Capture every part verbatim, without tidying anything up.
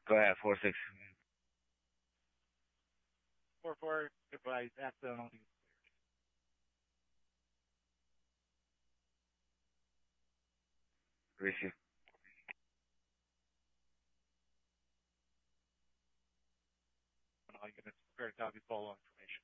Go ahead, four six. four four, goodbye, that's the only. Receive. All units prepare to copy follow information.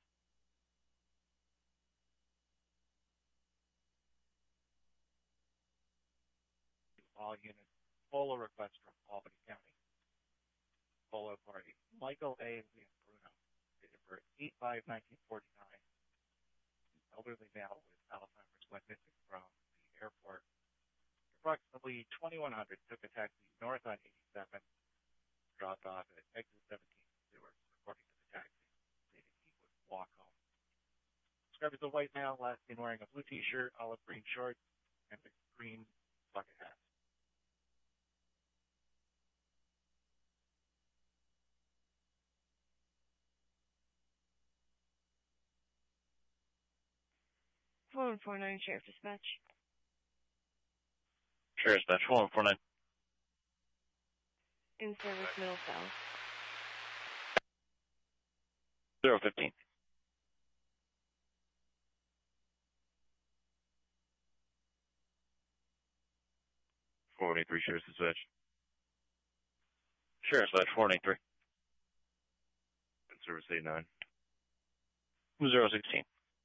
All units follow request from Albany County. Follow party Michael A. William Bruno, date of birth eight five nineteen forty-nine. Elderly male with Alzheimer's went missing from the airport. Approximately twenty-one hundred took a taxi north on eighty-seven, dropped off at exit seventeen Stewart, according to the taxi, stating he would walk home. Described as a white male, last seen wearing a blue t-shirt, olive green shorts, and a green bucket hat. four one four nine, Sheriff Dispatch. Sheriff Dispatch, four one four nine. In service, Middle South. zero fifteen. four one eight three, Sheriff Dispatch. Sheriff Dispatch, four one eight three. In service eight nine. zero sixteen.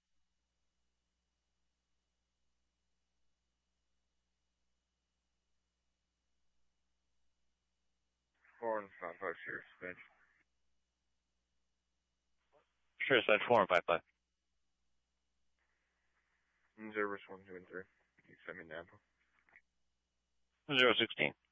four one five five, Sheriff Dispatch. Sheriff Dispatch, four one five five. In service one two and three. You send me an ample. zero sixteen.